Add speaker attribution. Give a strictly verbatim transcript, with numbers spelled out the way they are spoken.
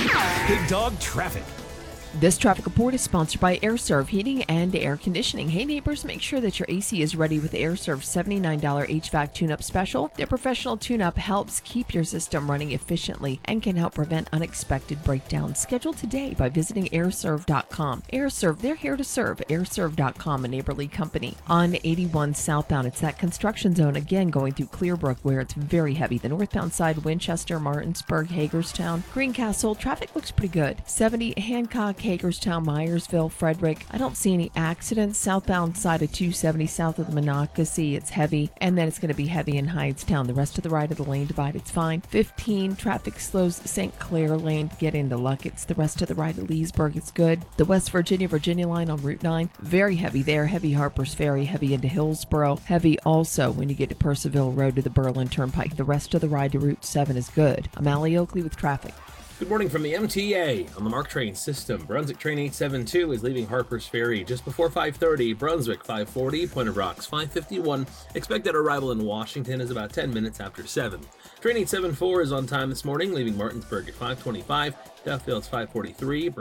Speaker 1: Big Dog Traffic.
Speaker 2: This traffic report is sponsored by AirServe Heating and Air Conditioning. Hey neighbors, make sure that your A C is ready with AirServe's seventy-nine dollars H V A C tune-up special. Their professional tune-up helps keep your system running efficiently and can help prevent unexpected breakdowns. Schedule today by visiting air serve dot com. AirServe, they're here to serve. air serve dot com, a neighborly company. On eighty-one southbound, it's that construction zone again going through Clearbrook where it's very heavy. The northbound side, Winchester, Martinsburg, Hagerstown, Greencastle, traffic looks pretty good. seventy Hancock, Hagerstown, Myersville, Frederick. I don't see any accidents. Southbound side of two seventy south of the Monocacy, it's heavy. And then it's going to be heavy in Hydetown. The rest of the right of the lane divide, it's fine. fifteen, traffic slows Saint Clair Lane to get into Luckett's. The rest of the right of Leesburg, it's good. The West Virginia, Virginia line on Route nine, very heavy there. Heavy Harper's Ferry, heavy into Hillsboro. Heavy also when you get to Percival Road to the Berlin Turnpike. The rest of the ride to Route seven is good. I'm Allie Oakley with traffic.
Speaker 3: Good morning from the M T A on the MARC train system. Brunswick train eight seven two is leaving Harper's Ferry just before five thirty. Brunswick five forty, Point of Rocks five fifty-one. Expected arrival in Washington is about ten minutes after seven. Train eight seven four is on time this morning, leaving Martinsburg at five twenty-five. Duffield five forty-three.